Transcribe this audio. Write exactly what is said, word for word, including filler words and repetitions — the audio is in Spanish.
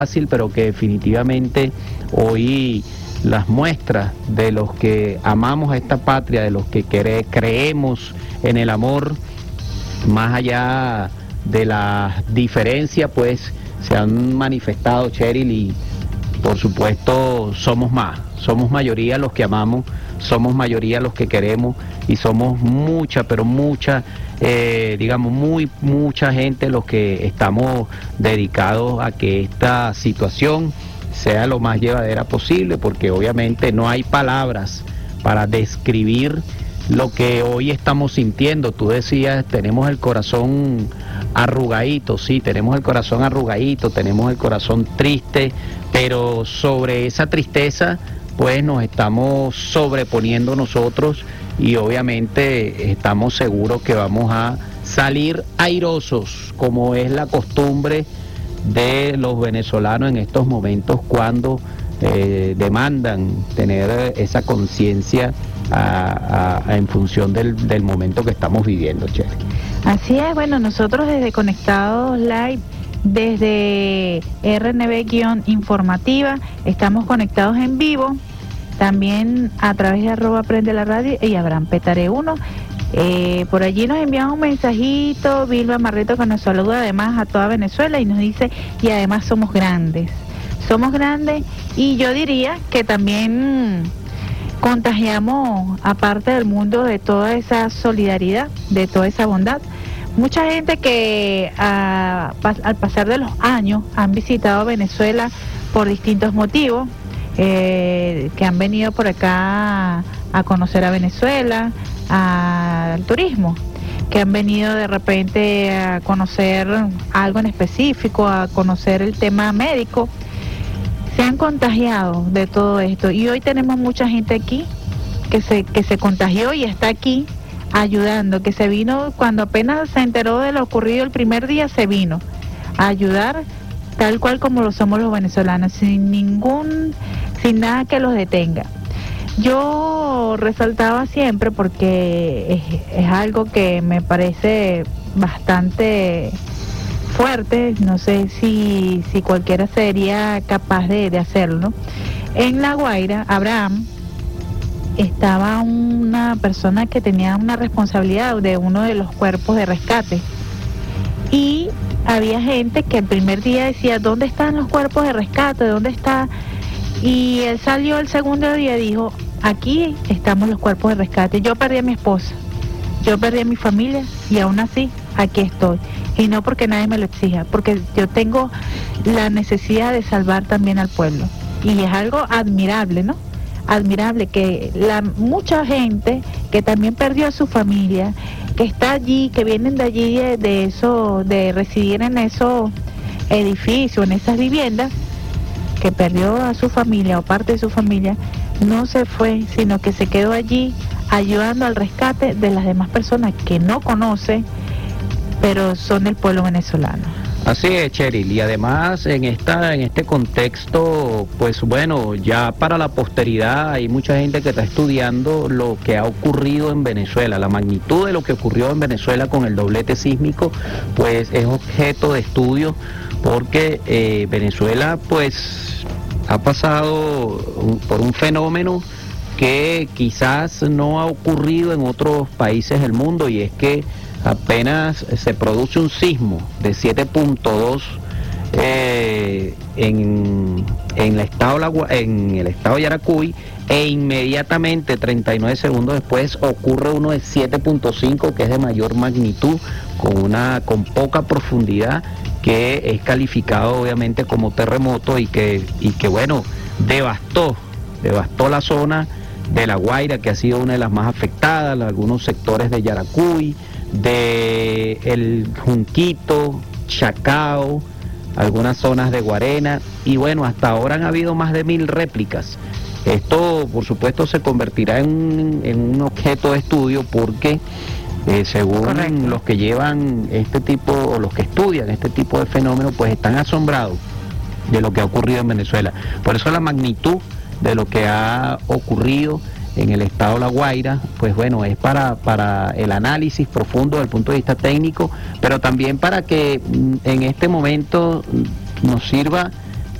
fácil, pero que definitivamente hoy las muestras de los que amamos a esta patria, de los que cre creemos en el amor, más allá de la diferencia, pues se han manifestado, Cheryl, y por supuesto somos más, somos mayoría los que amamos, somos mayoría los que queremos y somos mucha, pero mucha, eh, digamos, muy mucha gente los que estamos dedicados a que esta situación sea lo más llevadera posible, porque obviamente no hay palabras para describir lo que hoy estamos sintiendo. Tú decías, tenemos el corazón arrugadito, sí, tenemos el corazón arrugadito, tenemos el corazón triste, pero sobre esa tristeza pues nos estamos sobreponiendo nosotros y obviamente estamos seguros que vamos a salir airosos, como es la costumbre de los venezolanos en estos momentos cuando eh, demandan tener esa conciencia a, a, a en función del, del momento que estamos viviendo, Che. Así es, bueno, nosotros desde Conectados Live, desde R N B-informativa, estamos conectados en vivo, también a través de arroba prende la radio y Abraham Petare uno. Eh, por allí nos enviamos un mensajito, Vilma Marreto, que nos saluda además a toda Venezuela y nos dice, y además somos grandes, somos grandes, y yo diría que también contagiamos aparte del mundo de toda esa solidaridad, de toda esa bondad. Mucha gente que a, al pasar de los años han visitado Venezuela por distintos motivos, eh, que han venido por acá a conocer a Venezuela, al turismo, que han venido de repente a conocer algo en específico, a conocer el tema médico, se han contagiado de todo esto y hoy tenemos mucha gente aquí que se, que se contagió y está aquí ayudando, que se vino cuando apenas se enteró de lo ocurrido el primer día, se vino a ayudar tal cual como lo somos los venezolanos, sin ningún, sin nada que los detenga. Yo resaltaba siempre porque es, es algo que me parece bastante fuerte, no sé si, si cualquiera sería capaz de, de hacerlo. En La Guaira, Abraham, estaba una persona que tenía una responsabilidad de uno de los cuerpos de rescate y había gente que el primer día decía, ¿dónde están los cuerpos de rescate? ¿Dónde está? Y él salió el segundo día y dijo, aquí estamos los cuerpos de rescate. Yo perdí a mi esposa, yo perdí a mi familia y aún así aquí estoy. Y no porque nadie me lo exija, porque yo tengo la necesidad de salvar también al pueblo. Y es algo admirable, ¿no? Admirable que la mucha gente que también perdió a su familia, que está allí, que vienen de allí de, de eso, de residir en esos edificios, en esas viviendas, que perdió a su familia o parte de su familia, no se fue, sino que se quedó allí ayudando al rescate de las demás personas que no conoce, pero son del pueblo venezolano. Así es, Cheryl, y además en esta en este contexto, pues bueno, ya para la posteridad hay mucha gente que está estudiando lo que ha ocurrido en Venezuela, la magnitud de lo que ocurrió en Venezuela con el doblete sísmico, pues es objeto de estudio, porque eh, Venezuela pues ha pasado por un fenómeno que quizás no ha ocurrido en otros países del mundo, y es que apenas se produce un sismo de siete punto dos eh, en, en, el estado, en el estado de Yaracuy, e inmediatamente treinta y nueve segundos después ocurre uno de siete punto cinco, que es de mayor magnitud, con una con poca profundidad, que es calificado obviamente como terremoto y que, y que bueno, devastó, devastó la zona de La Guaira, que ha sido una de las más afectadas, algunos sectores de Yaracuy, de el Junquito, Chacao, algunas zonas de Guarena, y bueno, hasta ahora han habido más de mil réplicas. Esto por supuesto se convertirá en, en un objeto de estudio, porque eh, según Correcto. los que llevan este tipo, o los que estudian este tipo de fenómenos, pues están asombrados de lo que ha ocurrido en Venezuela. Por eso la magnitud de lo que ha ocurrido en el estado de La Guaira, pues bueno, es para, para el análisis profundo desde el punto de vista técnico, pero también para que en este momento nos sirva